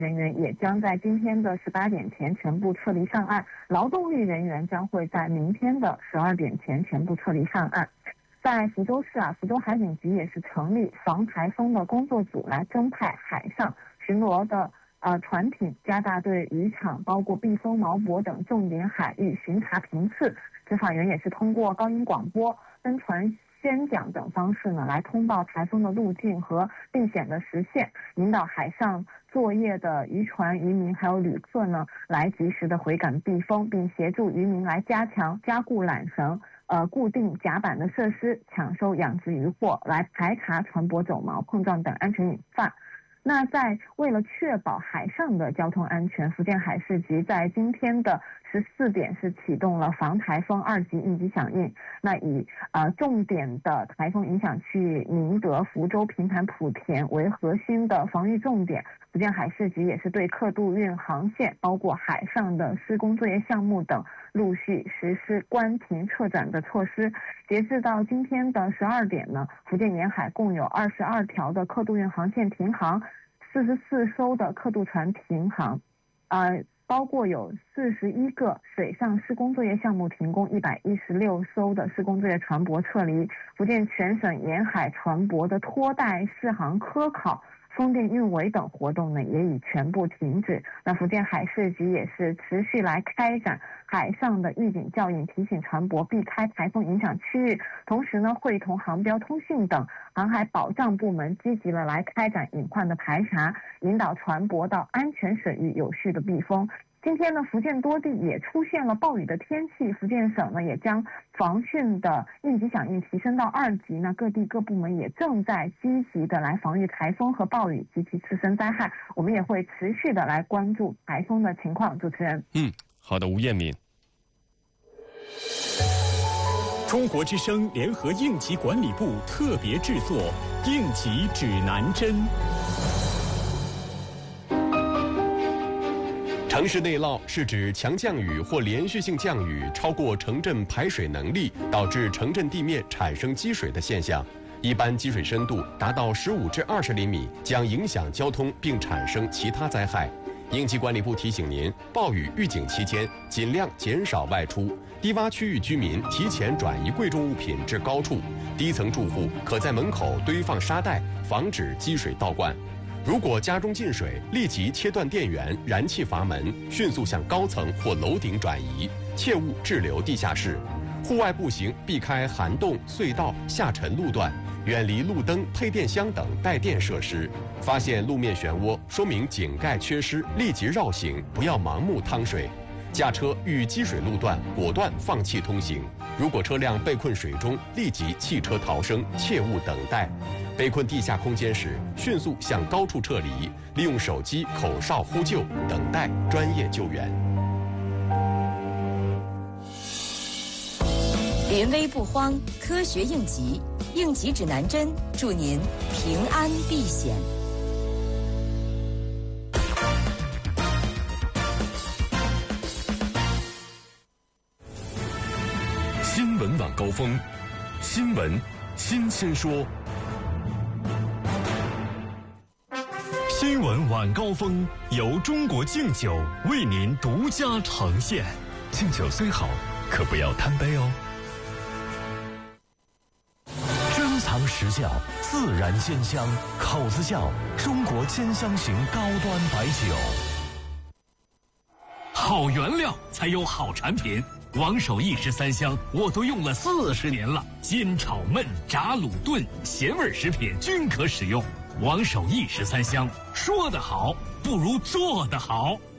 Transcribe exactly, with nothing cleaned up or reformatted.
人员也将在今天的十八点前全部撤离上岸，劳动力人员将会在明天的十二点前全部撤离上岸。在福州市啊，福州海警局也是成立防台风的工作组，来增派海上巡逻的呃船艇，加大对渔场包括避风锚泊等重点海域巡查频次。执法员也是通过高音广播、登船宣讲等方式呢，来通报台风的路径和避险的时限，引导海上作业的渔船、渔民还有旅客呢，来及时的回港避风，并协助渔民来加强加固缆绳、呃固定甲板的设施，抢收养殖渔获，来排查船舶走锚、碰撞等安全隐患。那在为了确保海上的交通安全，福建海事局在今天的十四点是启动了防台风二级应急响应。那以呃重点的台风影响区域宁德、福州、平潭、莆田为核心的防御重点，福建海事局也是对客渡运航线，包括海上的施工作业项目等，陆续实施关停撤转的措施。截至到今天的十二点呢，福建沿海共有二十二条的客渡运航线停航，四十四艘的客渡船停航，呃，包括有四十一个水上施工作业项目停工，一百一十六艘的施工作业船舶撤离。福建全省沿海船舶的拖带试航科考、风电运维等活动呢，也已全部停止。那福建海事局也是持续来开展海上的预警教育，提醒船舶避开台风影响区域，同时呢，会同航标通讯等航海保障部门积极的来开展隐患的排查，引导船舶到安全水域有序的避风。今天呢，福建多地也出现了暴雨的天气，福建省呢也将防汛的应急响应提升到二级。那各地各部门也正在积极的来防御台风和暴雨及其次生灾害，我们也会持续的来关注台风的情况。主持人， 嗯，好的，吴艳敏。 中国之声联合应急管理部特别制作《应急指南针》。 城市内涝是指强降雨或连续性降雨超过城镇排水能力，导致城镇地面产生积水的现象。一般积水深度达到十五至二十厘米，将影响交通并产生其他灾害。应急管理部提醒您，暴雨预警期间尽量减少外出。低洼区域居民提前转移贵重物品至高处，低层住户可在门口堆放沙袋，防止积水倒灌。如果家中进水，立即切断电源、燃气阀门，迅速向高层或楼顶转移，切勿滞留地下室。户外步行避开涵洞、隧道、下沉路段，远离路灯、配电箱等带电设施。发现路面漩涡，说明井盖缺失，立即绕行，不要盲目趟水。驾车遇积水路段，果断放弃通行。如果车辆被困水中，立即弃车逃生，切勿等待。被困地下空间时，迅速向高处撤离，利用手机口哨呼救，等待专业救援。 临危不慌，科学应急，应急指南针，祝您平安避险。 新闻晚高峰，新闻新鲜说。新闻晚高峰由中国敬酒为您独家呈现。敬酒虽好，可不要贪杯哦。珍藏实窖，自然鲜香，口子窖，中国兼香型高端白酒。 好原料才有好产品。王守义十三香我都用了四十年了，煎炒焖炸卤炖咸味食品均可使用。王守义十三香，说得好不如做得好。